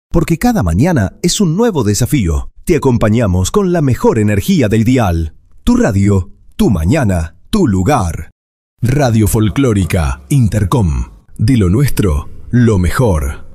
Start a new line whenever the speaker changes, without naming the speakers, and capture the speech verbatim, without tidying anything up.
Porque cada mañana es un nuevo desafío. Te acompañamos con la mejor energía del dial. Tu radio, tu mañana, tu lugar. Radio Folclórica Intercom. De lo nuestro, lo mejor.